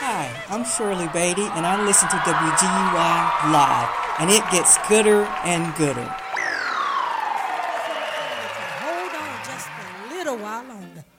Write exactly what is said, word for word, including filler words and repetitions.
Hi, I'm Shirley Beatty, and I listen to W G U I Live, and it gets gooder and gooder. Hold on just a little while longer.